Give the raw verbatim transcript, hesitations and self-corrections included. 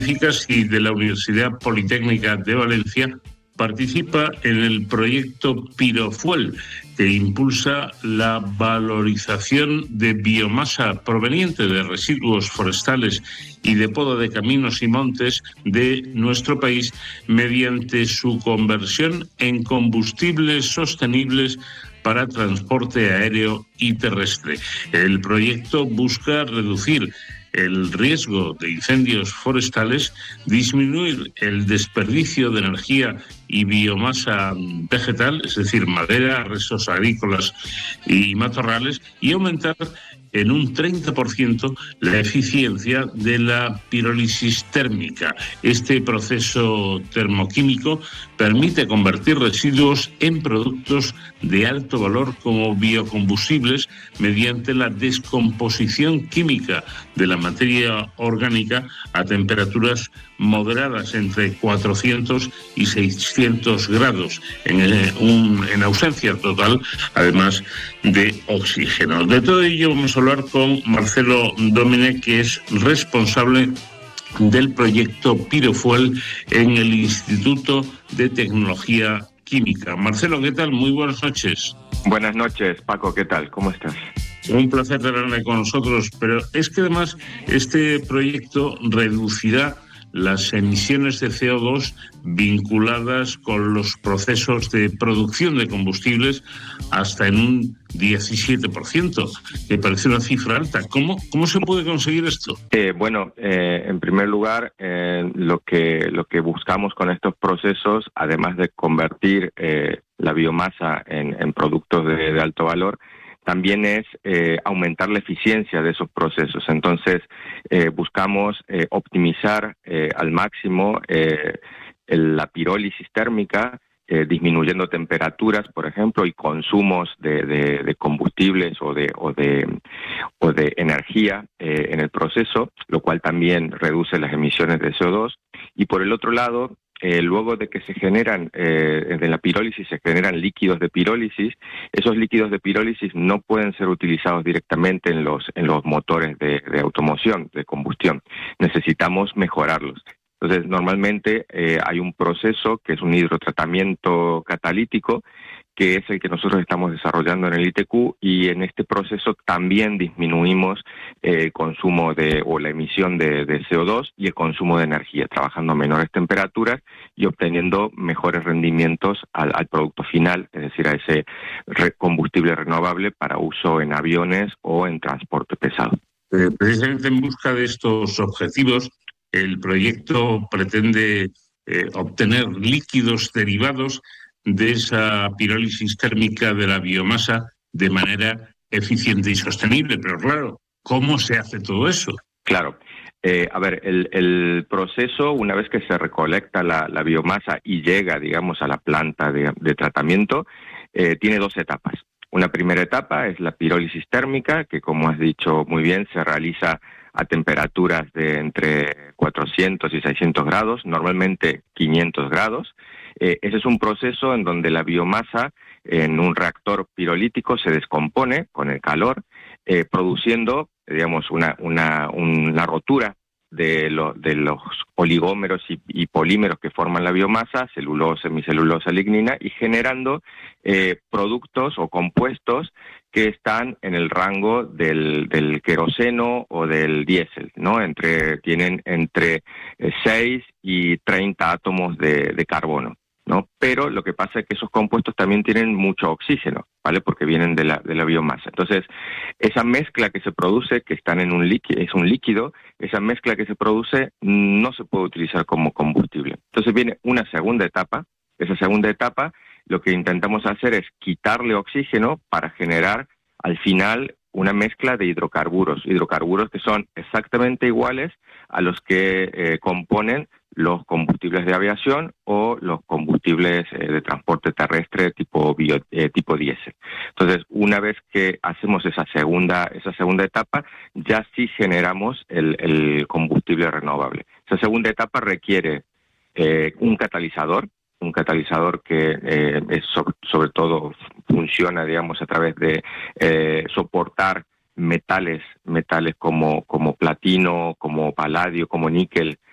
Científicas y de la Universidad Politécnica de Valencia participa en el proyecto Pirofuel, que impulsa la valorización de biomasa proveniente de residuos forestales y de poda de caminos y montes de nuestro país mediante su conversión en combustibles sostenibles para transporte aéreo y terrestre. El proyecto busca reducir el riesgo de incendios forestales, disminuir el desperdicio de energía y biomasa vegetal, es decir, madera, restos agrícolas y matorrales, y aumentar en un treinta por ciento la eficiencia de la pirólisis térmica. Este proceso termoquímico permite convertir residuos en productos de alto valor como biocombustibles mediante la descomposición química de la materia orgánica a temperaturas moderadas entre cuatrocientos y seiscientos grados, en, eh, un, en ausencia total, además de oxígeno. De todo ello vamos a hablar con Marcelo Domínguez, que es responsable del proyecto Pirofuel en el Instituto de Tecnología Química. Marcelo, ¿qué tal? Muy buenas noches. Buenas noches, Paco, ¿qué tal? ¿Cómo estás? Un placer tenerle con nosotros, pero es que además este proyecto reducirá las emisiones de C O dos vinculadas con los procesos de producción de combustibles hasta en un diecisiete por ciento, que parece una cifra alta. ¿Cómo, cómo se puede conseguir esto? Eh, bueno, eh, en primer lugar, eh, lo que lo que buscamos con estos procesos, además de convertir eh, la biomasa en, en productos de, de alto valor, también es eh, aumentar la eficiencia de esos procesos. Entonces, eh, buscamos eh, optimizar eh, al máximo eh, el, la pirólisis térmica, eh, disminuyendo temperaturas, por ejemplo, y consumos de, de, de combustibles o de, o de, o de energía eh, en el proceso, lo cual también reduce las emisiones de C O dos. Y por el otro lado, Eh, luego de que se generan, eh, de la pirólisis se generan líquidos de pirólisis, esos líquidos de pirólisis no pueden ser utilizados directamente en los, en los motores de, de automoción, de combustión. Necesitamos mejorarlos. Entonces, normalmente eh, hay un proceso que es un hidrotratamiento catalítico, que es el que nosotros estamos desarrollando en el I T Q, y en este proceso también disminuimos el eh, consumo de o la emisión de, de C O dos y el consumo de energía, trabajando a menores temperaturas y obteniendo mejores rendimientos al, al producto final, es decir, a ese re- combustible renovable para uso en aviones o en transporte pesado. Eh, precisamente en busca de estos objetivos, el proyecto pretende eh, obtener líquidos derivados de esa pirólisis térmica de la biomasa de manera eficiente y sostenible. Pero claro, ¿cómo se hace todo eso? Claro. Eh, a ver, el, el proceso, una vez que se recolecta la, la biomasa y llega, digamos, a la planta de, de tratamiento, eh, tiene dos etapas. Una primera etapa es la pirólisis térmica, que como has dicho muy bien, se realiza a temperaturas de entre cuatrocientos y seiscientos grados, normalmente quinientos grados. Eh, ese es un proceso en donde la biomasa en un reactor pirolítico se descompone con el calor, eh, produciendo, digamos, una, una, una rotura de, lo, de los oligómeros y, y polímeros que forman la biomasa, celulosa, hemicelulosa, lignina, y generando eh, productos o compuestos que están en el rango del, del queroseno o del diésel, ¿no? Entre, tienen entre seis y treinta átomos de, de carbono, ¿no? Pero lo que pasa es que esos compuestos también tienen mucho oxígeno, ¿vale? Porque vienen de la, de la biomasa. Entonces, esa mezcla que se produce, que están en un líquido, es un líquido, esa mezcla que se produce no se puede utilizar como combustible. Entonces viene una segunda etapa. Esa segunda etapa, lo que intentamos hacer es quitarle oxígeno para generar al final una mezcla de hidrocarburos, hidrocarburos que son exactamente iguales a los que eh, componen los combustibles de aviación o los combustibles eh, de transporte terrestre tipo bio, eh, tipo diésel. Entonces, una vez que hacemos esa segunda esa segunda etapa, ya sí generamos el, el combustible renovable. Esa segunda etapa requiere eh, un catalizador, un catalizador que eh, es sobre, sobre todo funciona, digamos, a través de eh, soportar metales, metales como, como platino, como paladio, como níquel,